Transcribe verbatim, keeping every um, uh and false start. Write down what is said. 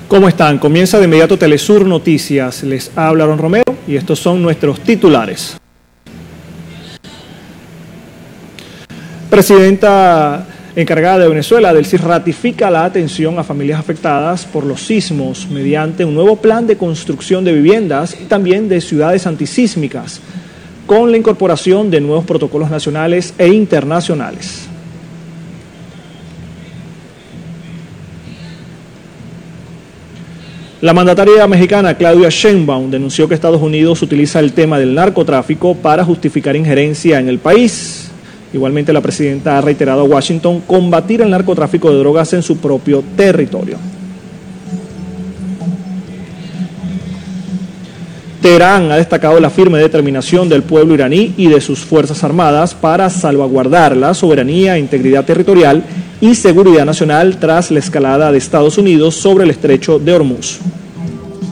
¿Cómo están? Comienza de inmediato Telesur Noticias. Les habla Aaron Romero y estos son nuestros titulares. Presidenta encargada de Venezuela, Delcy, ratifica la atención a familias afectadas por los sismos mediante un nuevo plan de construcción de viviendas y también de ciudades antisísmicas, con la incorporación de nuevos protocolos nacionales e internacionales. La mandataria mexicana Claudia Sheinbaum denunció que Estados Unidos utiliza el tema del narcotráfico para justificar injerencia en el país. Igualmente, la presidenta ha reiterado a Washington combatir el narcotráfico de drogas en su propio territorio. Teherán ha destacado la firme determinación del pueblo iraní y de sus fuerzas armadas para salvaguardar la soberanía, integridad territorial y seguridad nacional tras la escalada de Estados Unidos sobre el estrecho de Hormuz.